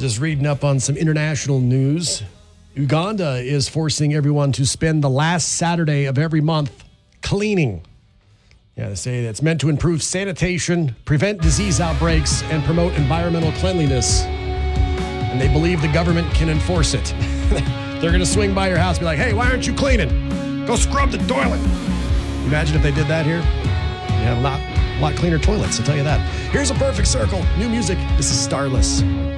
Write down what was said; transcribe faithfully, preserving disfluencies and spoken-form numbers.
Just reading up on some international news. Uganda is forcing everyone to spend the last Saturday of every month cleaning. Yeah, they say it's meant to improve sanitation, prevent disease outbreaks, and promote environmental cleanliness. And they believe the government can enforce it. They're going to swing by your house and be like, hey, why aren't you cleaning? Go scrub the toilet. Imagine if they did that here. You have a lot, lot cleaner toilets, I'll tell you that. Here's a perfect circle. New music. This is Starless.